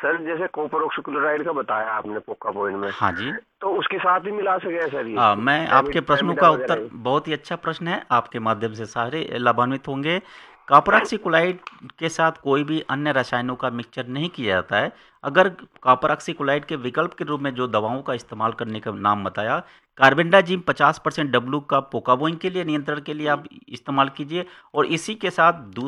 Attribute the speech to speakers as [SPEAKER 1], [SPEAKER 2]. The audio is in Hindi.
[SPEAKER 1] सर जैसे कॉपर ऑक्सीक्लोराइड का बताया आपने पोकापोइन में,
[SPEAKER 2] हाँ जी।
[SPEAKER 1] तो उसके साथ ही मिला सके सर ये
[SPEAKER 2] मैं आपके प्रश्नों
[SPEAKER 1] डायमीटर
[SPEAKER 2] का
[SPEAKER 1] वगैरह
[SPEAKER 2] उत्तर,
[SPEAKER 1] ही?
[SPEAKER 2] बहुत ही अच्छा प्रश्न है, आपके माध्यम से सारे लाभान्वित होंगे। कॉपर ऑक्सीक्लोराइड के साथ कोई भी अन्य रसायनों का मिक्सचर नहीं किया जाता है। अगर कॉपर ऑक्सीक्लोराइड के विकल्प के रूप में जो दवाओं का इस्तेमाल करने का नाम बताया, कार्बेंडाजिम 50% डब्ल्यू का पोकाबोइन के लिए नियंत्रण के लिए आप इस्तेमाल कीजिए, और इसी के साथ